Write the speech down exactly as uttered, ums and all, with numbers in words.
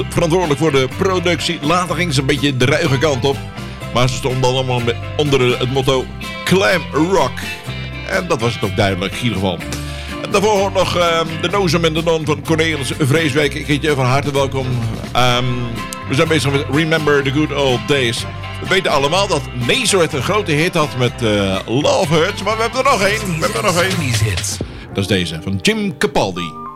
verantwoordelijk voor de productie. Later ging ze een beetje de ruige kant op. Maar ze stonden allemaal onder het motto Glam Rock. En dat was het ook duidelijk in ieder geval. En daarvoor hoort nog um, de Nozem en de Non van Cornelis Vreeswijk. Ik heet je van harte welkom. Um, we zijn bezig met Remember the Good Old Days. We weten allemaal dat Nazareth een grote hit had met uh, Love Hurts. Maar we hebben er nog één. We hebben er nog één. Dat is deze van Jim Capaldi.